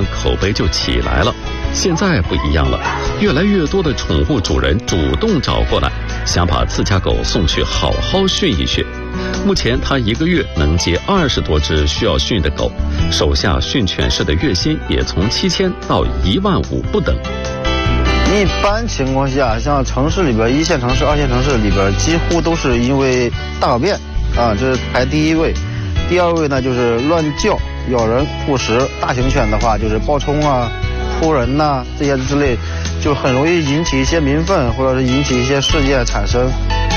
口碑就起来了。现在不一样了，越来越多的宠物主人主动找过来，想把自家狗送去好好训一训。目前他一个月能接20多只需要训的狗，手下训犬师的月薪也从7000到15000不等。 一般情况下，像城市里边1线城市、2线城市里边，几乎都是因为大小便啊，这是排第一位。第二位呢就是乱叫、咬人、护食。大型犬的话就是暴冲啊、扑人呐、这些之类，就很容易引起一些民愤，或者是引起一些事件产生。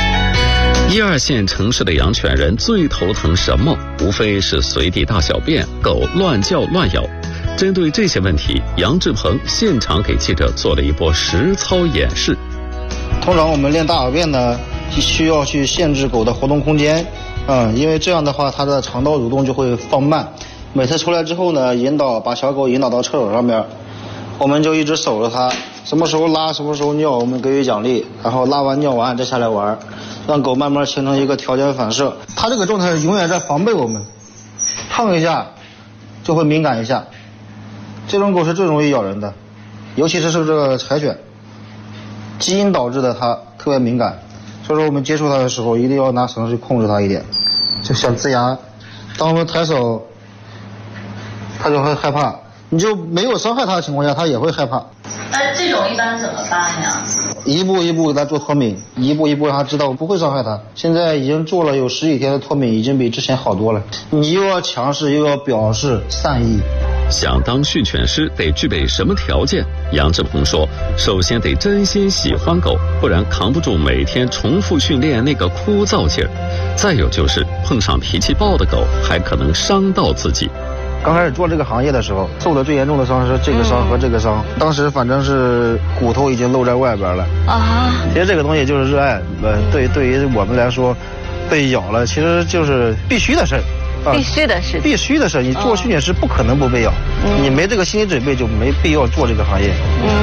1、2线城市的养犬人最头疼什么？无非是随地大小便、狗乱叫乱咬。针对这些问题，杨志鹏现场给记者做了一波实操演示。 通常我们练大小便呢，需要去限制狗的活动空间，因为这样的话它的肠道蠕动就会放慢。每次出来之后呢，把小狗引导到厕所上面，我们就一直守着它，什么时候拉什么时候尿，我们给予奖励，然后拉完尿完再下来玩，让狗慢慢形成一个条件反射。它这个状态永远在防备我们，碰一下就会敏感一下。这种狗是最容易咬人的，尤其是这个柴犬，基因导致的它特别敏感，所以说我们接触它的时候一定要拿绳去控制它一点，就像呲牙，当我们抬手它就会害怕，你就没有伤害它的情况下它也会害怕。 那这种一般怎么办呀？ 一步一步给它做脱敏，一步一步让它知道不会伤害它。现在已经做了有10几天的脱敏，已经比之前好多了。你又要强势又要表示善意。 想当训犬师得具备什么条件？杨志鹏说，首先得真心喜欢狗，不然扛不住每天重复训练那个枯燥劲儿。再有就是碰上脾气暴的狗，还可能伤到自己。 刚开始做这个行业的时候，受的最严重的伤是这个伤和这个伤，当时反正是骨头已经露在外边了啊。其实这个东西就是热爱，对于我们来说，被咬了其实就是必须的事儿。 必须的事， 必须的事。你做训犬师不可能不被咬，你没这个心理准备就没必要做这个行业。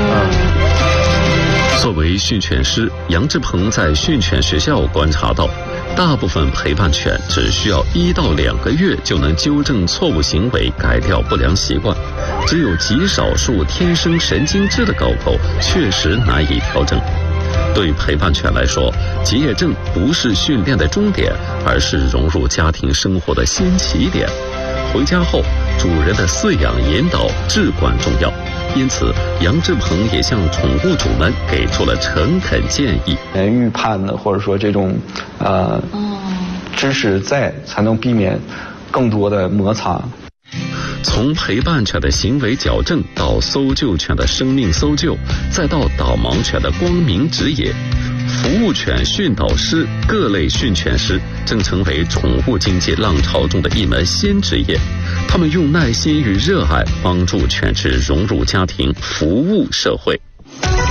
作为训犬师，杨志鹏在训犬学校观察到，大部分陪伴犬只需要1到2个月就能纠正错误行为，改掉不良习惯，只有极少数天生神经质的狗狗确实难以调整。对陪伴犬来说，结业证不是训练的终点，而是融入家庭生活的新起点。回家后，主人的饲养引导至关重要。因此，杨志鹏也向宠物主们给出了诚恳建议。 预判的或者说这种知识在，才能避免更多的摩擦。 从陪伴犬的行为矫正到搜救犬的生命搜救，再到导盲犬的光明指引，服务犬训导师、各类训犬师正成为宠物经济浪潮中的一门新职业。他们用耐心与热爱帮助犬只融入家庭，服务社会。